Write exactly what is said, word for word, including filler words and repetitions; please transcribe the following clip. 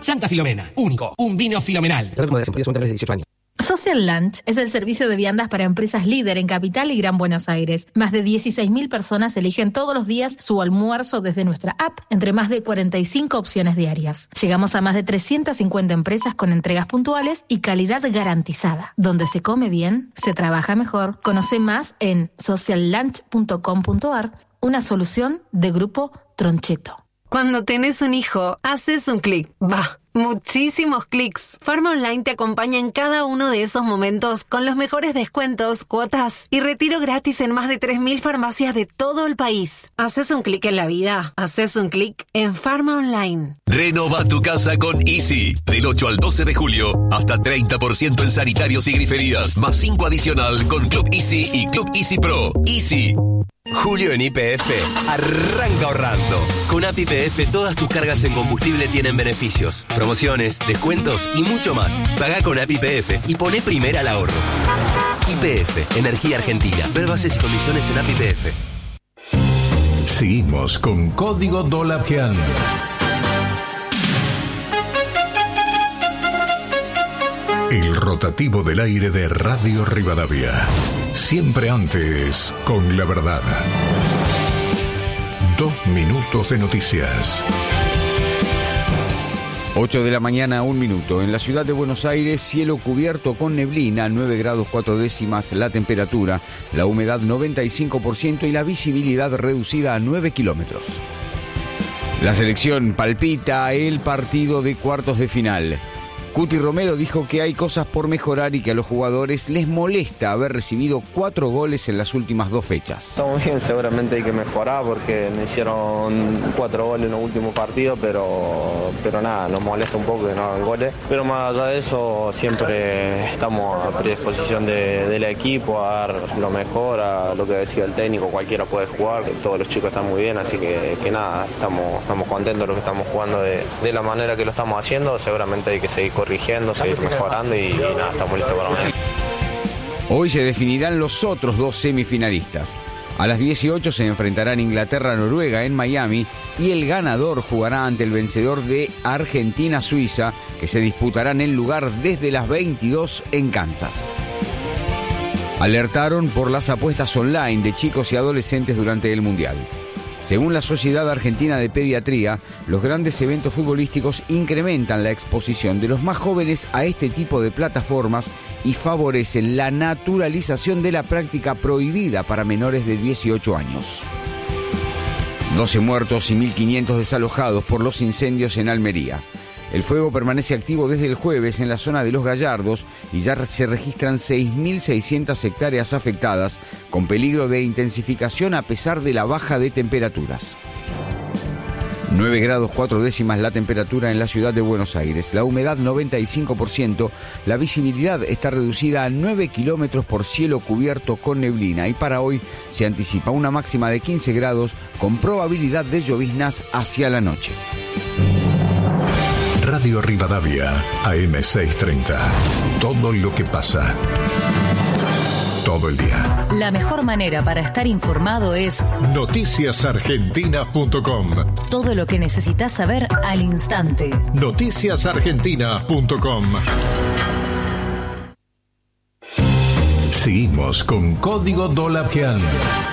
Santa Filomena, único, un vino filomenal. Social Lunch es el servicio de viandas para empresas líder en Capital y Gran Buenos Aires. Más de dieciséis mil personas eligen todos los días su almuerzo desde nuestra app, entre más de cuarenta y cinco opciones diarias. Llegamos a más de trescientas cincuenta empresas con entregas puntuales y calidad garantizada. Donde se come bien, se trabaja mejor. Conoce más en social lunch punto com punto a r, una solución de Grupo Troncheto. Cuando tenés un hijo, haces un clic. Va, muchísimos clics. Pharma Online te acompaña en cada uno de esos momentos con los mejores descuentos, cuotas y retiro gratis en más de tres mil farmacias de todo el país. Haces un clic en la vida. Haces un clic en Pharma Online. Renova tu casa con Easy. Del ocho al doce de julio, hasta treinta por ciento en sanitarios y griferías, más cinco adicional con Club Easy y Club Easy Pro. Easy. Julio en Y P F arranca ahorrando. Con A P I P F todas tus cargas en combustible tienen beneficios, promociones, descuentos y mucho más. Pagá con A P I P F y poné primera al ahorro. Y P F, Energía Argentina. Ver bases y condiciones en A P I P F. Seguimos con Código Dolapian. El rotativo del aire de Radio Rivadavia. Siempre antes, con la verdad. Dos minutos de noticias. ocho de la mañana, un minuto. En la ciudad de Buenos Aires, cielo cubierto con neblina, nueve grados cuatro décimas la temperatura, la humedad noventa y cinco por ciento y la visibilidad reducida a nueve kilómetros. La selección palpita el partido de cuartos de final. Cuti Romero dijo que hay cosas por mejorar y que a los jugadores les molesta haber recibido cuatro goles en las últimas dos fechas. Estamos bien, seguramente hay que mejorar porque me hicieron cuatro goles en los últimos partidos, pero, pero nada, nos molesta un poco que no hagan goles. Pero más allá de eso, siempre estamos a predisposición de, del equipo a dar lo mejor, a lo que decía el técnico, cualquiera puede jugar, todos los chicos están muy bien, así que, que nada, estamos, estamos contentos de lo que estamos jugando de, de la manera que lo estamos haciendo, seguramente hay que seguir corrigiendo, seguir mejorando y, y nada, estamos listos para mañana. Hoy se definirán los otros dos semifinalistas. A las dieciocho se enfrentarán Inglaterra-Noruega en Miami y el ganador jugará ante el vencedor de Argentina-Suiza, que se disputarán el lugar desde las veintidós en Kansas. Alertaron por las apuestas online de chicos y adolescentes durante el Mundial. Según la Sociedad Argentina de Pediatría, los grandes eventos futbolísticos incrementan la exposición de los más jóvenes a este tipo de plataformas y favorecen la naturalización de la práctica prohibida para menores de dieciocho años. doce muertos y mil quinientos desalojados por los incendios en Almería. El fuego permanece activo desde el jueves en la zona de Los Gallardos y ya se registran seis mil seiscientas hectáreas afectadas, con peligro de intensificación a pesar de la baja de temperaturas. nueve grados cuatro décimas la temperatura en la ciudad de Buenos Aires, la humedad noventa y cinco por ciento, la visibilidad está reducida a nueve kilómetros por cielo cubierto con neblina y para hoy se anticipa una máxima de quince grados con probabilidad de lloviznas hacia la noche. Radio Rivadavia, A M seiscientos treinta. Todo lo que pasa. Todo el día. La mejor manera para estar informado es noticias argentinas punto com. Todo lo que necesitas saber al instante. noticias argentinas punto com. Seguimos con Código Dolapian.